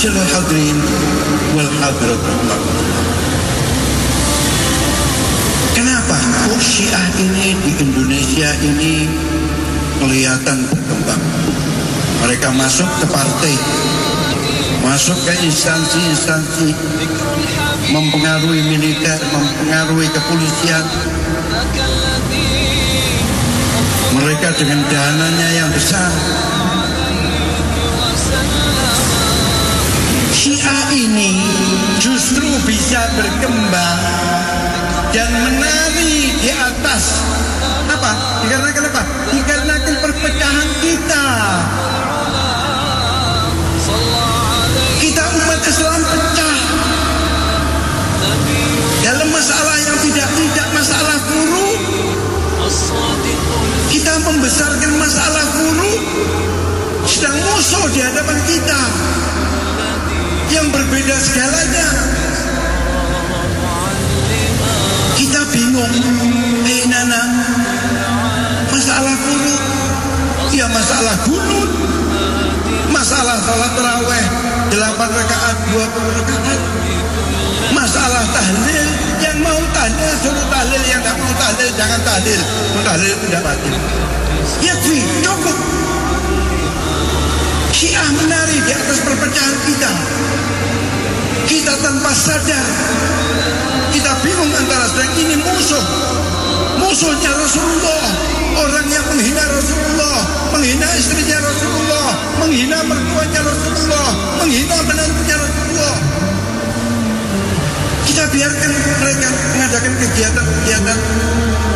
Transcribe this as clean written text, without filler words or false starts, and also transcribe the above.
Ma'asyiral hadirin wal hadirat. Kenapa kok Syiah ini di Indonesia ini kelihatan berkembang? Mereka masuk ke partai, masuk ke instansi-instansi, mempengaruhi militer, mempengaruhi kepolisian. Mereka dengan dananya yang besar. Syiah ini justru bisa berkembang dan menari di atas apa? Dikarenakan apa? Dikarenakan perpecahan kita. Kita umat Islam pecah dalam masalah yang tidak masalah furu. Kita membesarkan masalah furu, sedang musuh di hadapan kita yang berbeda segalanya. Kita bingung, nana, masalah furu, ya masalah gunung, masalah salat tarawih 8 rakaat 20 rakaat, masalah tahlil, yang mau tahlil suruh tahlil, yang tidak mau tahlil jangan tahlil, mau tahlil tidak batil. Yakfi, cukup. Syiah menari di atas perpecahan kita. Kita tanpa sadar, kita bingung antara sedang ini musuhnya Rasulullah, orang yang menghina Rasulullah, menghina istrinya Rasulullah, menghina mertuanya Rasulullah, menghina menantunya Rasulullah. Kita biarkan mereka mengadakan kegiatan-kegiatan